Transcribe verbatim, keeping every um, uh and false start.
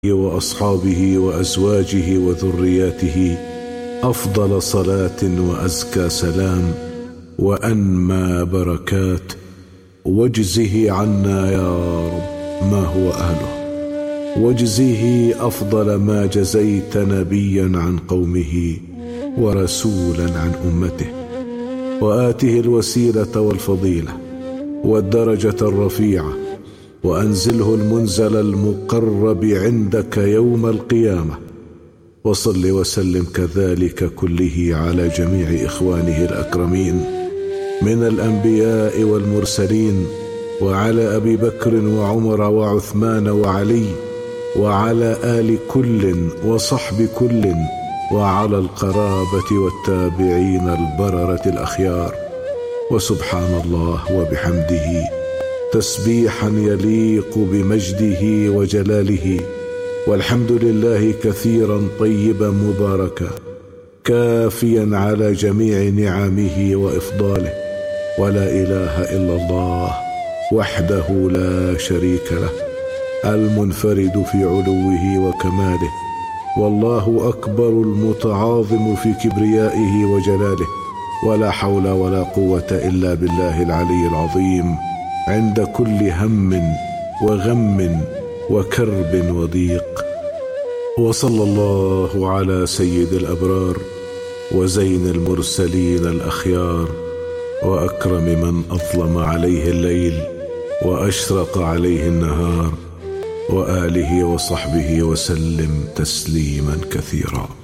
وأصحابه وأزواجه وذرياته أفضل صلاة وأزكى سلام وأنمى بركات، واجزه عنا يا رب ما هو أهله، واجزه أفضل ما جزيت نبيا عن قومه ورسولا عن أمته، وآته الوسيلة والفضيلة والدرجة الرفيعة، وأنزله المنزل المقرب عندك يوم القيامة. وصل وسلم كذلك كله على جميع إخوانه الأكرمين من الأنبياء والمرسلين، وعلى أبي بكر وعمر وعثمان وعلي، وعلى آل كل وصحب كل، وعلى القرابة والتابعين البررة الأخيار. وسبحان الله وبحمده تسبيحا يليق بمجده وجلاله، والحمد لله كثيرا طيبا مباركا، كافيا على جميع نعمه وإفضاله. ولا إله إلا الله وحده لا شريك له، المنفرد في علوه وكماله، والله أكبر المتعاظم في كبريائه وجلاله. ولا حول ولا قوة إلا بالله العلي العظيم عند كل هم وغم وكرب وضيق. وصلى الله على سيد الأبرار وزين المرسلين الأخيار، وأكرم من أظلم عليه الليل وأشرق عليه النهار، وآله وصحبه وسلم تسليما كثيرا.